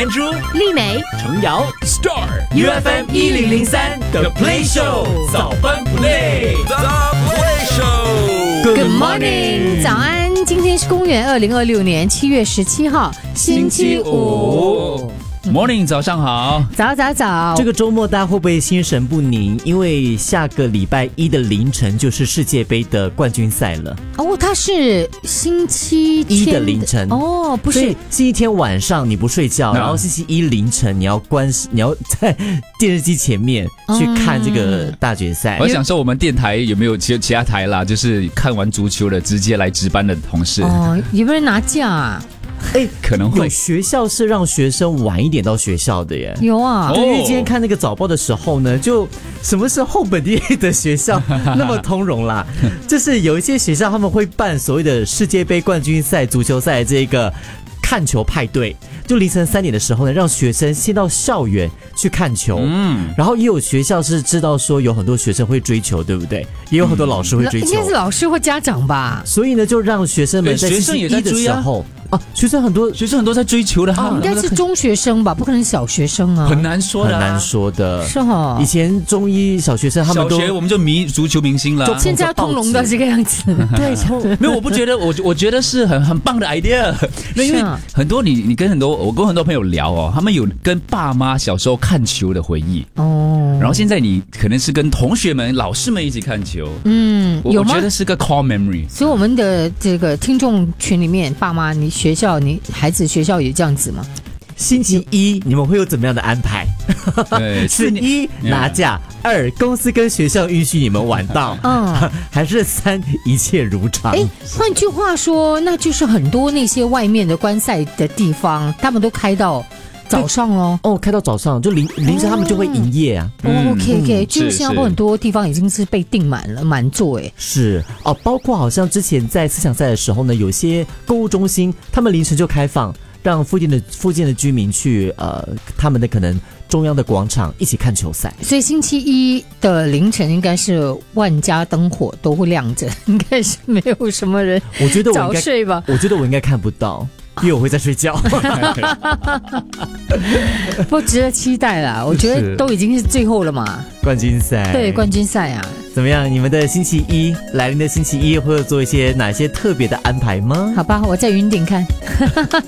Andrew、 丽美、 程瑶、Star UFM 1003 The Play Show 早班不累 The Play Show。 Good morning， 早安！今天是公元2026年7月17号，星期五。 Morning， 早上好。 早。 这个周末大家会不会心神不宁？因为下个礼拜一的凌晨就是世界杯的冠军赛了。 哦，它是星期一的凌晨哦，不是所以星期天晚上你不睡觉，然后星期一凌晨你要在电视机前面去看这个大决赛。 我想说，我们电台有没有其他台啦？就是看完足球的直接来值班的同事。 哦，有没有人拿假啊？ 可能会有学校是让学生晚一点到学校的耶。 有啊， 因为今天看那个早报的时候呢，就什么时候本地的学校那么通融啦？就是有一些学校他们会办所谓的世界杯冠军赛足球赛这个看球派对，就凌晨3点的时候呢，让学生先到校园去看球。然后也有学校是知道说有很多学生会追球，对不对？也有很多老师会追球， 应该是老师或家长吧。 所以呢，就让学生们在星期一的时候学生很多在追求的哈， 应该是中学生吧，不可能小学生啊， 很难说的， 很难说的。 是哈， 以前中一小学生他们都小学我们就迷足球明星了， 现在通融到这个样子。 对， 没有，我不觉得，我觉得是很棒的 idea。因为很多我跟很多朋友聊哦，他们有跟爸妈小时候看球的回忆哦，然后现在你可能是跟同学们、老师们一起看球， 有吗？ 我觉得是个 core memory。 所以我们的这个听众群里面，爸妈，你学校你孩子学校也这样子吗？ 星期一你们会有怎么样的安排？是1拿假，2公司跟学校允许你们晚到，还是3一切如常？ 换句话说，那就是很多那些外面的观赛的地方，他们都开到早上咯。 开到早上就凌晨他们就会营业啊。 OK， 就是新加坡很多地方已经是被订满了，满座是包括好像之前在4强赛的时候呢，有些购物中心他们凌晨就开放，让附近的居民去他们的可能中央的广场一起看球赛。 所以星期一的凌晨应该是万家灯火都会亮着，应该是没有什么人早睡吧？ 我觉得我应该看不到，因为我会在睡觉。 不值得期待啦，我觉得都已经是最后了嘛。 冠军赛， 对，冠军赛啊。 怎么样？你们的星期一来临的星期一会有做哪些特别的安排吗？ 好吧，我在云顶看。